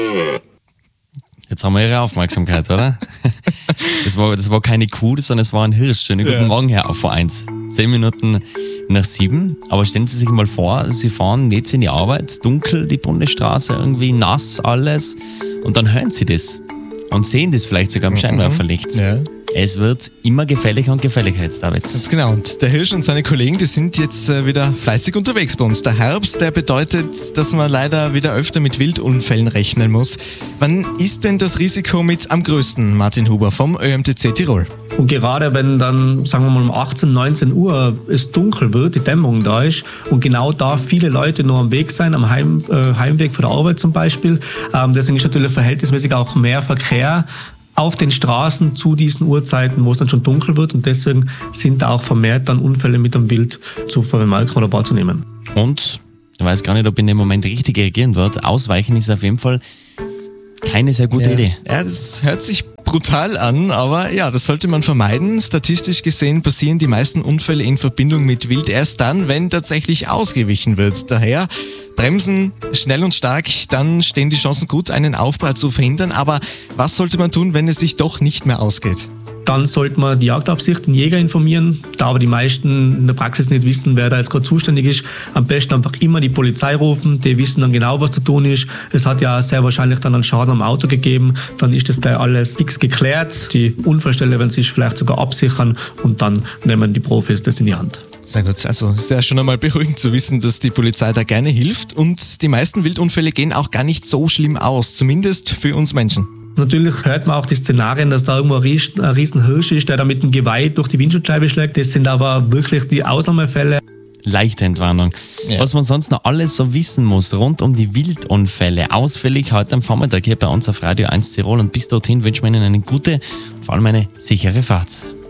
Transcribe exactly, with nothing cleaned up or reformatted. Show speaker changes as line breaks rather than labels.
Jetzt haben wir Ihre Aufmerksamkeit, oder? Das war, das war keine Kuh, sondern es war ein Hirsch. Schönen guten ja. Morgen, Herr auf vor eins. Zehn Minuten nach sieben. Aber stellen Sie sich mal vor, Sie fahren jetzt in die Arbeit, dunkel, die Bundesstraße, irgendwie nass, alles. Und dann hören Sie das. Und sehen das vielleicht sogar am Scheinwerferlicht. Ja. Es wird immer gefährlicher und gefährlicher jetzt, David.
Ganz genau. Und der Hirsch und seine Kollegen, die sind jetzt äh, wieder fleißig unterwegs bei uns. Der Herbst, der bedeutet, dass man leider wieder öfter mit Wildunfällen rechnen muss. Wann ist denn das Risiko mit am größten, Martin Huber vom Ö M T C Tirol?
Und gerade wenn dann, sagen wir mal, um achtzehn, neunzehn Uhr es dunkel wird, die Dämmerung da ist und genau da viele Leute noch am Weg sein, am Heim, äh, Heimweg von der Arbeit zum Beispiel. Ähm, deswegen ist natürlich verhältnismäßig auch mehr Verkehr auf den Straßen zu diesen Uhrzeiten, wo es dann schon dunkel wird, und deswegen sind da auch vermehrt dann Unfälle mit dem Wild zu vermelden oder wahrzunehmen.
Und ich weiß gar nicht, ob in dem Moment richtig reagieren wird. Ausweichen ist auf jeden Fall keine sehr gute
ja.
Idee.
Ja, das hört sich brutal an, aber ja, das sollte man vermeiden. Statistisch gesehen passieren die meisten Unfälle in Verbindung mit Wild erst dann, wenn tatsächlich ausgewichen wird. Daher bremsen schnell und stark, dann stehen die Chancen gut, einen Aufprall zu verhindern. Aber was sollte man tun, wenn es sich doch nicht mehr ausgeht?
Dann sollte man die Jagdaufsicht, den Jäger informieren. Da aber die meisten in der Praxis nicht wissen, wer da jetzt gerade zuständig ist, am besten einfach immer die Polizei rufen. Die wissen dann genau, was zu tun ist. Es hat ja sehr wahrscheinlich dann einen Schaden am Auto gegeben. Dann ist das gleich alles fix geklärt. Die Unfallstelle werden sich vielleicht sogar absichern und dann nehmen die Profis das in die Hand.
Sehr gut, also ist ja schon einmal beruhigend zu wissen, dass die Polizei da gerne hilft, und die meisten Wildunfälle gehen auch gar nicht so schlimm aus, zumindest für uns Menschen.
Natürlich hört man auch die Szenarien, dass da irgendwo ein riesen, ein riesen Hirsch ist, der da mit dem Geweih durch die Windschutzscheibe schlägt. Das sind aber wirklich die Ausnahmefälle.
Leichte Entwarnung. Ja. Was man sonst noch alles so wissen muss rund um die Wildunfälle, ausführlich heute am Vormittag hier bei uns auf Radio eins Tirol, und bis dorthin wünschen wir Ihnen eine gute, vor allem eine sichere Fahrt.